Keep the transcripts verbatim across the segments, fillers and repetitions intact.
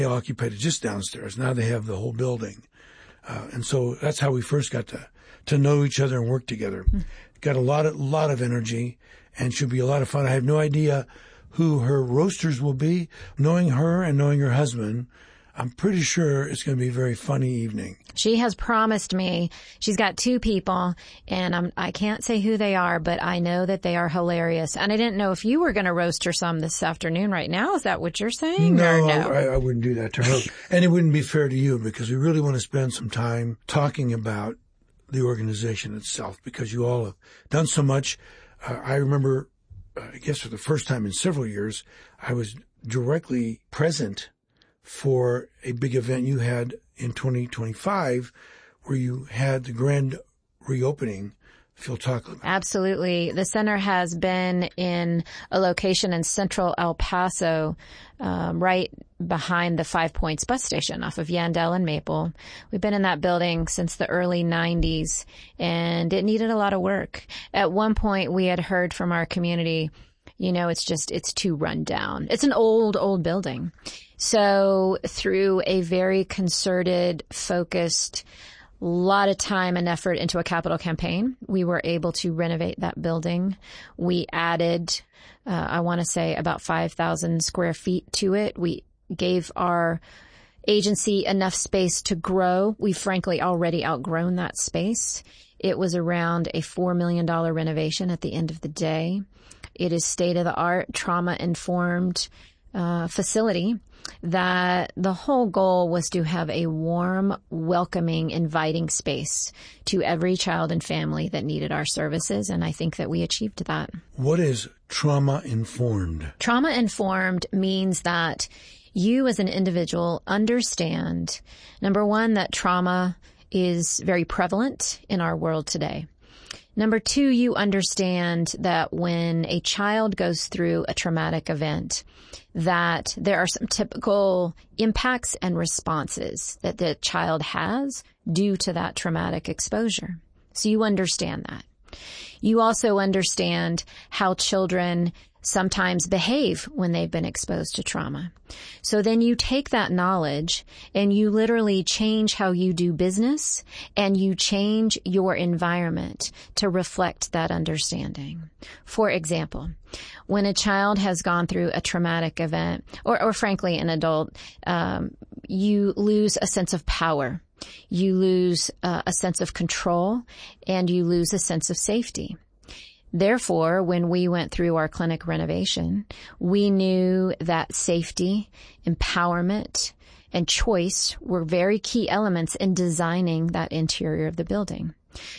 They occupied it just downstairs. Now they have the whole building. Uh, and so that's how we first got to, to know each other and work together. Mm. Got a lot of, lot of energy and should be a lot of fun. I have no idea who her roasters will be. Knowing her and knowing her husband, I'm pretty sure it's going to be a very funny evening. She has promised me, she's got two people, and I'm, I can't say who they are, but I know that they are hilarious. And I didn't know if you were going to roast her some this afternoon right now. Is that what you're saying? No, or no? I, I wouldn't do that to her. And it wouldn't be fair to you because we really want to spend some time talking about the organization itself because you all have done so much. Uh, I remember, uh, I guess for the first time in several years, I was directly present for a big event you had in twenty twenty-five where you had the grand reopening. If you'll talk about it. Absolutely. The center has been in a location in central El Paso, um, right behind the Five Points bus station off of Yandell and Maple. We've been in that building since the early nineties, and it needed a lot of work. At one point, we had heard from our community, you know, it's just, it's too run down. It's an old, old building. So through a very concerted, focused, lot of time and effort into a capital campaign, we were able to renovate that building. We added, uh, I want to say about five thousand square feet to it. We gave our agency enough space to grow. We frankly already outgrown that space. It was around a four million dollars renovation at the end of the day. It is state-of-the-art, trauma-informed uh, facility that the whole goal was to have a warm, welcoming, inviting space to every child and family that needed our services, and I think that we achieved that. What is trauma-informed? Trauma-informed means that you as an individual understand, number one, that trauma is very prevalent in our world today. Number two, you understand that when a child goes through a traumatic event, that there are some typical impacts and responses that the child has due to that traumatic exposure. So you understand that. You also understand how children sometimes behave when they've been exposed to trauma. So then you take that knowledge and you literally change how you do business and you change your environment to reflect that understanding. For example, when a child has gone through a traumatic event, or, or frankly an adult, um, you lose a sense of power. You lose uh, a sense of control and you lose a sense of safety. Therefore, when we went through our clinic renovation, we knew that safety, empowerment, and choice were very key elements in designing that interior of the building.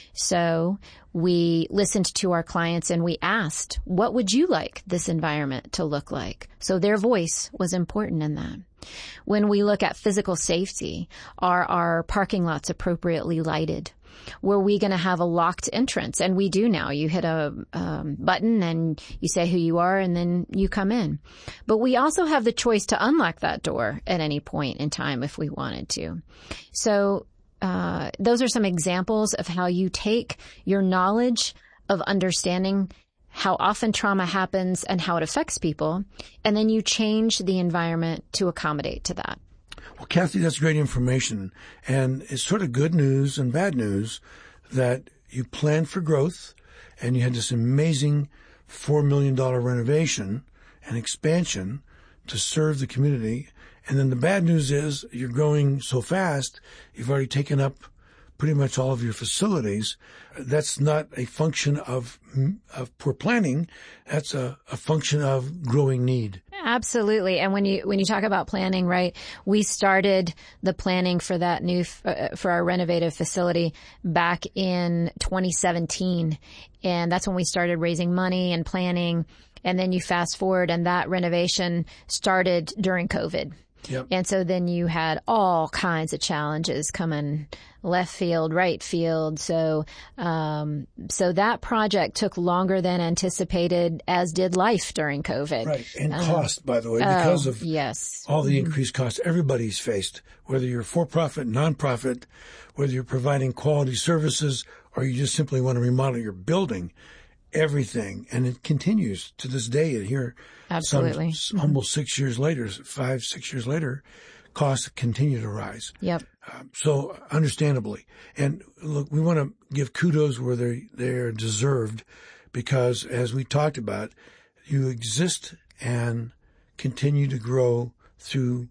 So we listened to our clients and we asked, what would you like this environment to look like? So their voice was important in that. When we look at physical safety, are our parking lots appropriately lighted? Were we going to have a locked entrance? And we do now. You hit a um, button and you say who you are and then you come in. But we also have the choice to unlock that door at any point in time if we wanted to. So uh, those are some examples of how you take your knowledge of understanding how often trauma happens and how it affects people, and then you change the environment to accommodate to that. Well, Kathy, that's great information. And it's sort of good news and bad news that you planned for growth and you had this amazing four million dollars renovation and expansion to serve the community. And then the bad news is you're growing so fast, you've already taken up pretty much all of your facilities. That's not a function of of poor planning. That's a, a function of growing need. Absolutely. And when you when you talk about planning, right, we started the planning for that new uh, for our renovative facility back in twenty seventeen. And that's when we started raising money and planning. And then you fast forward and that renovation started during COVID. Yep. And so then you had all kinds of challenges coming left field, right field. So, um, so that project took longer than anticipated, as did life during COVID. Right. And um, cost, by the way, because oh, of yes. all the increased costs everybody's faced, whether you're for-profit, nonprofit, whether you're providing quality services, or you just simply want to remodel your building. Everything, and it continues to this day. Here, absolutely, some, almost six years later, five, six years later, costs continue to rise. Yep. Um, so understandably. And look, we want to give kudos where they they're deserved, because as we talked about, you exist and continue to grow through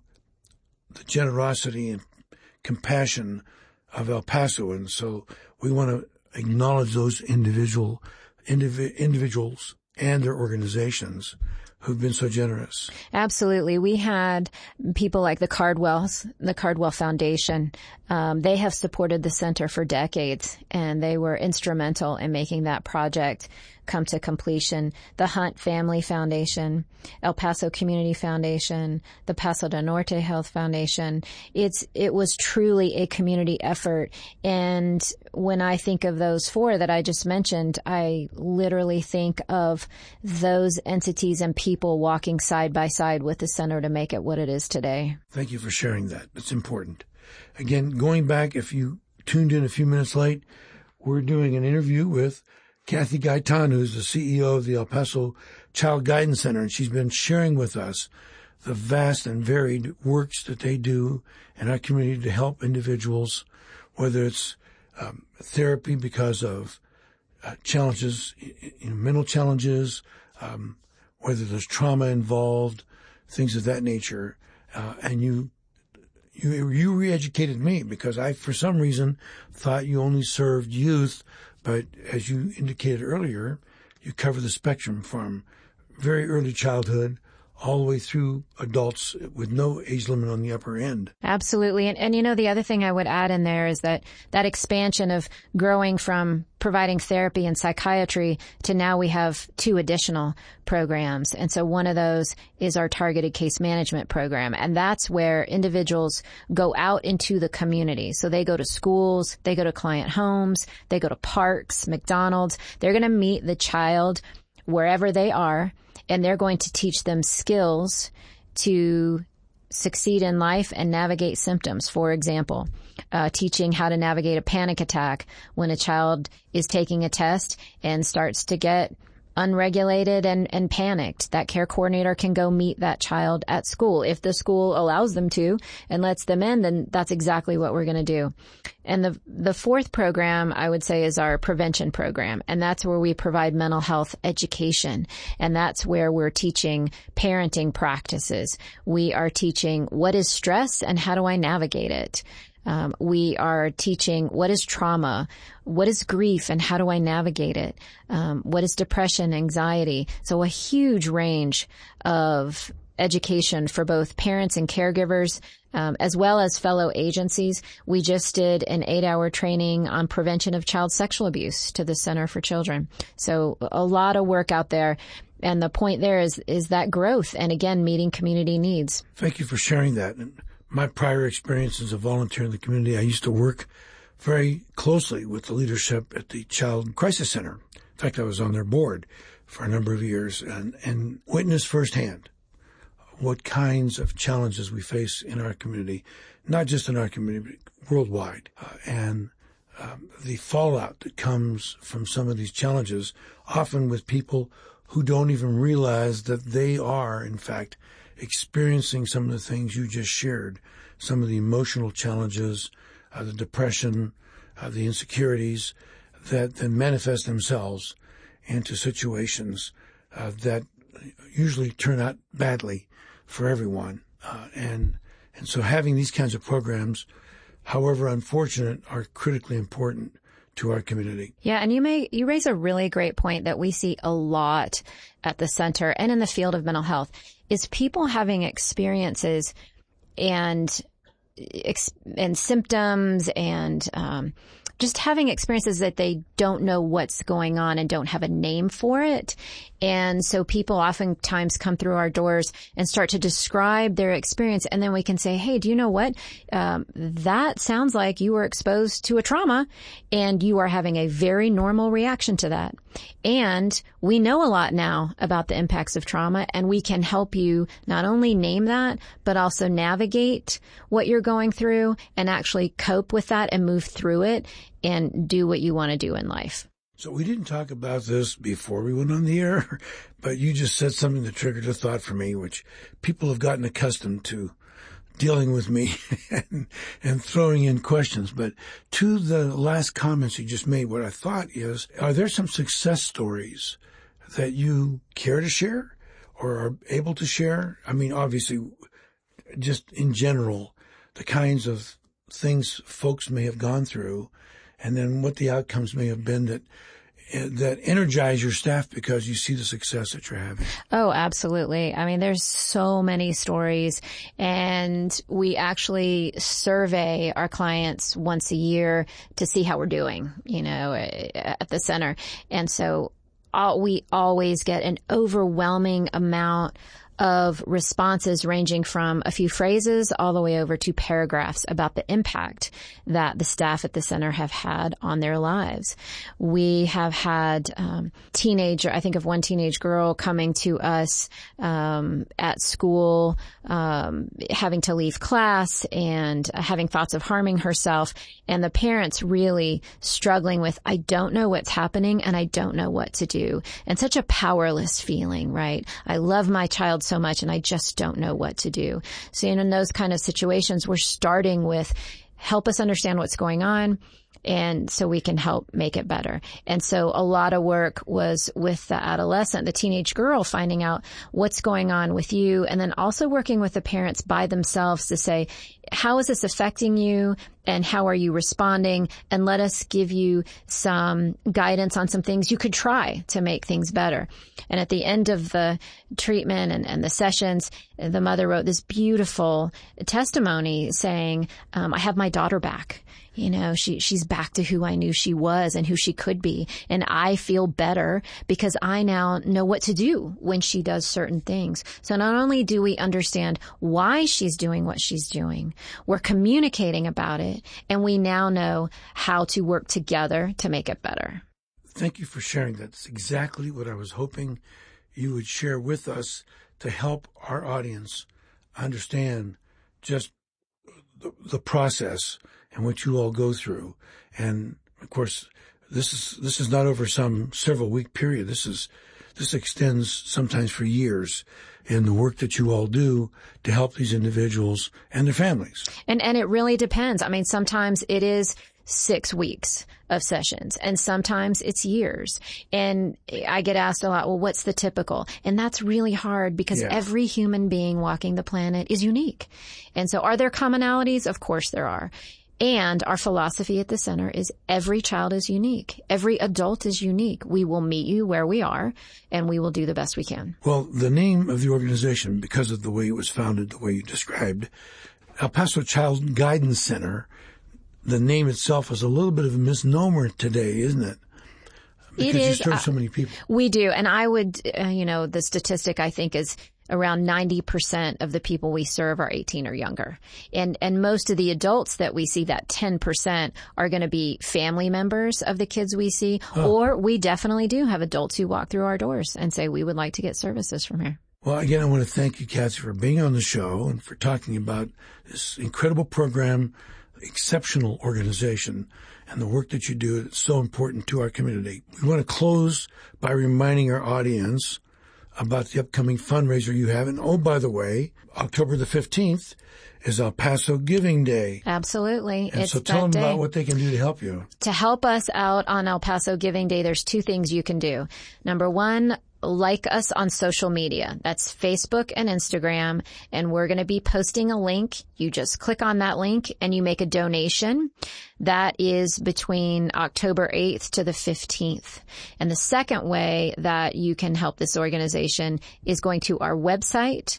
the generosity and compassion of El Paso. And so we want to acknowledge those individual indiv- individuals and their organizations who've been so generous. Absolutely. We had people like the Cardwells, the Cardwell Foundation. Um, they have supported the center for decades, and they were instrumental in making that project come to completion. The Hunt Family Foundation, El Paso Community Foundation, the Paso del Norte Health Foundation. It's, it was truly a community effort. And when I think of those four that I just mentioned, I literally think of those entities and people walking side by side with the center to make it what it is today. Thank you for sharing that. It's important. Again, going back, if you tuned in a few minutes late, we're doing an interview with Kathy Gaitan, who's the C E O of the El Paso Child Guidance Center, and she's been sharing with us the vast and varied works that they do in our community to help individuals, whether it's um, therapy because of uh, challenges, you know, mental challenges, um, whether there's trauma involved, things of that nature. Uh, and you, you, you re-educated me, because I, for some reason, thought you only served youth. But as you indicated earlier, you cover the spectrum from very early childhood all the way through adults with no age limit on the upper end. Absolutely. And, and you know, the other thing I would add in there is that that expansion of growing from providing therapy and psychiatry to now we have two additional programs. And so one of those is our targeted case management program. And that's where individuals go out into the community. So they go to schools, they go to client homes, they go to parks, McDonald's. They're going to meet the child wherever they are, and they're going to teach them skills to succeed in life and navigate symptoms. For example, uh, teaching how to navigate a panic attack when a child is taking a test and starts to get unregulated and, and panicked. That care coordinator can go meet that child at school. If the school allows them to and lets them in, then that's exactly what we're going to do. And the the fourth program, I would say, is our prevention program. And that's where we provide mental health education. And that's where we're teaching parenting practices. We are teaching what is stress and how do I navigate it. Um, we are teaching what is trauma, what is grief, and how do I navigate it? Um, what is depression, anxiety? So a huge range of education for both parents and caregivers, um, as well as fellow agencies. We just did an eight-hour training on prevention of child sexual abuse to the Center for Children. So a lot of work out there. And the point there is, is that growth and, again, meeting community needs. Thank you for sharing that. My prior experience as a volunteer in the community, I used to work very closely with the leadership at the Child Crisis Center. In fact, I was on their board for a number of years and, and witnessed firsthand what kinds of challenges we face in our community, not just in our community, but worldwide. Uh, and um, the fallout that comes from some of these challenges, often with people who don't even realize that they are, in fact, experiencing some of the things you just shared, some of the emotional challenges, uh, the depression, uh, the insecurities that then manifest themselves into situations uh, that usually turn out badly for everyone. Uh, and and so having these kinds of programs, however unfortunate, are critically important to our community. Yeah, and you may you raise a really great point that we see a lot at the center and in the field of mental health, is people having experiences and and symptoms and um, just having experiences that they don't know what's going on and don't have a name for it. And so people oftentimes come through our doors and start to describe their experience. And then we can say, hey, do you know what? Um, that sounds like you were exposed to a trauma and you are having a very normal reaction to that. And we know a lot now about the impacts of trauma, and we can help you not only name that, but also navigate what you're going through and actually cope with that and move through it and do what you want to do in life. So we didn't talk about this before we went on the air, but you just said something that triggered a thought for me, which people have gotten accustomed to dealing with me and, and throwing in questions. But to the last comments you just made, what I thought is, are there some success stories that you care to share or are able to share? I mean, obviously, just in general, the kinds of things folks may have gone through, and then what the outcomes may have been that that energize your staff because you see the success that you're having. Oh, absolutely. I mean, there's so many stories, and we actually survey our clients once a year to see how we're doing, you know, at the center. And so all, we always get an overwhelming amount of responses ranging from a few phrases all the way over to paragraphs about the impact that the staff at the center have had on their lives. We have had um, teenager, I think of one teenage girl coming to us um, at school, um, having to leave class and having thoughts of harming herself, and the parents really struggling with, I don't know what's happening and I don't know what to do. And such a powerless feeling, right? I love my child so much and I just don't know what to do. So in those kind of situations, we're starting with help us understand what's going on, and so we can help make it better. And so a lot of work was with the adolescent, the teenage girl, finding out what's going on with you, and then also working with the parents by themselves to say, how is this affecting you and how are you responding? And let us give you some guidance on some things you could try to make things better. And at the end of the treatment and, and the sessions, the mother wrote this beautiful testimony saying, um, I have my daughter back. You know, she, she's back to who I knew she was and who she could be. And I feel better because I now know what to do when she does certain things. So not only do we understand why she's doing what she's doing, we're communicating about it, and we now know how to work together to make it better. Thank you for sharing that. That's exactly what I was hoping you would share with us to help our audience understand just the, the process and what you all go through. And of course, this is, this is not over some several week period. This is, this extends sometimes for years in the work that you all do to help these individuals and their families. And, and it really depends. I mean, sometimes it is six weeks of sessions, and sometimes it's years. And I get asked a lot, well, what's the typical? And that's really hard because yeah. every human being walking the planet is unique. And so are there commonalities? Of course there are. And our philosophy at the center is every child is unique. Every adult is unique. We will meet you where we are, and we will do the best we can. Well, the name of the organization, because of the way it was founded, the way you described, El Paso Child Guidance Center, the name itself is a little bit of a misnomer today, isn't it? Because it is, you serve so many people. We do. And I would, uh, you know, the statistic I think is around ninety percent of the people we serve are eighteen or younger. And, and most of the adults that we see, that ten percent, are going to be family members of the kids we see. Oh. Or we definitely do have adults who walk through our doors and say, we would like to get services from here. Well, again, I want to thank you, Kathy, for being on the show and for talking about this incredible program, exceptional organization, and the work that you do. It's so important to our community. We want to close by reminding our audience about the upcoming fundraiser you have. And oh, by the way, October the fifteenth is El Paso Giving Day. Absolutely. And it's so tell them day. about what they can do to help you. To help us out on El Paso Giving Day, there's two things you can do. Number one, like us on social media. That's Facebook and Instagram. And we're going to be posting a link. You just click on that link and you make a donation. That is between October eighth to the fifteenth. And the second way that you can help this organization is going to our website,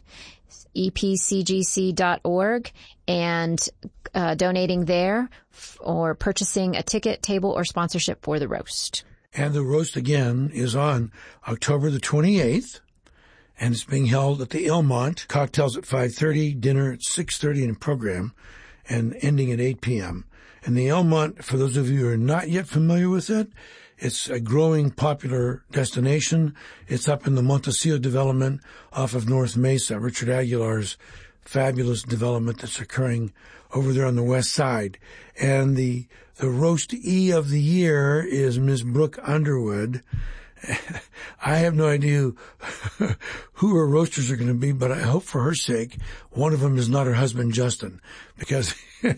E P C G C dot org, and uh, donating there or purchasing a ticket, table, or sponsorship for the roast. And the roast, again, is on October the twenty-eighth, and it's being held at the Ilmont. Cocktails at five thirty, dinner at six thirty, and a program, and ending at eight p.m. And the Ilmont, for those of you who are not yet familiar with it, it's a growing popular destination. It's up in the Montecillo development off of North Mesa, Richard Aguilar's fabulous development that's occurring over there on the west side. And the the roastee of the year is Miss Brooke Underwood, I have no idea who her roasters are going to be, but I hope for her sake, one of them is not her husband, Justin, because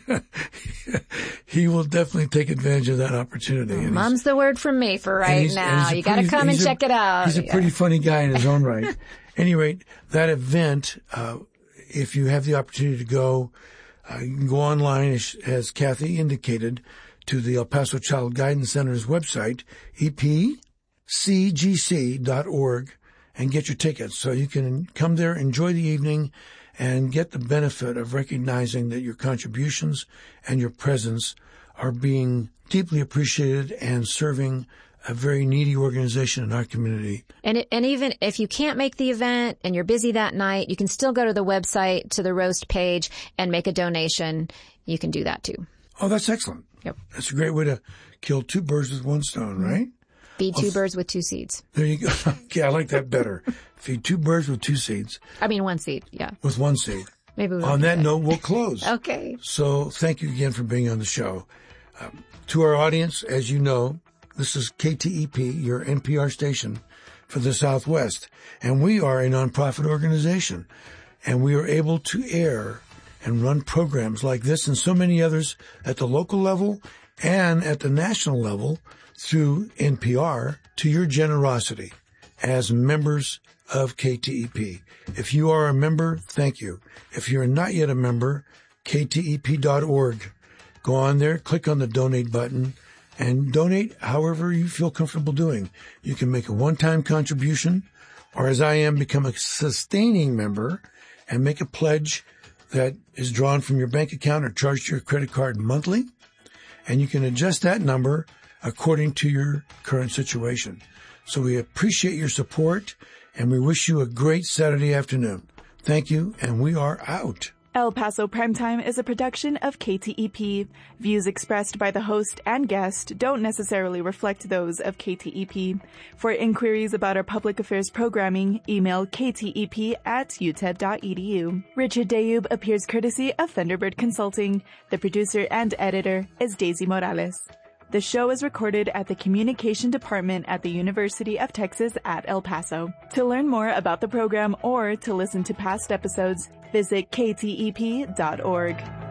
he will definitely take advantage of that opportunity. And Mom's the word from me for right now. You got to come and a, check it out. He's a yeah. pretty funny guy in his own right. At any rate, that event, uh, if you have the opportunity to go, uh, you can go online, as, as Kathy indicated, to the El Paso Child Guidance Center's website, E P C G C dot org, and get your tickets. So you can come there, enjoy the evening, and get the benefit of recognizing that your contributions and your presence are being deeply appreciated and serving a very needy organization in our community. And it, and even if you can't make the event and you're busy that night, you can still go to the website, to the roast page, and make a donation. You can do that too. Oh, that's excellent. Yep. That's a great way to kill two birds with one stone, right? Feed two well, birds with two seeds. There you go. Okay, I like that better. Feed two birds with two seeds. I mean, one seed, yeah. With one seed. Maybe we'll on that note, we'll close. Okay. So thank you again for being on the show. Um, to our audience, as you know, this is K T E P, your N P R station for the Southwest. And we are a nonprofit organization. And we are able to air and run programs like this and so many others at the local level and at the national level through N P R to your generosity as members of K T E P. If you are a member, thank you. If you're not yet a member, K T E P dot org. Go on there, click on the donate button, and donate however you feel comfortable doing. You can make a one-time contribution, or as I am, become a sustaining member and make a pledge that is drawn from your bank account or charged to your credit card monthly. And you can adjust that number according to your current situation. So we appreciate your support, and we wish you a great Saturday afternoon. Thank you, and we are out. El Paso Primetime is a production of K T E P. Views expressed by the host and guest don't necessarily reflect those of K T E P. For inquiries about our public affairs programming, email k t e p at u t e b dot e d u. Richard Dayub appears courtesy of Thunderbird Consulting. The producer and editor is Daisy Morales. The show is recorded at the Communication Department at the University of Texas at El Paso. To learn more about the program or to listen to past episodes, visit k t e p dot org.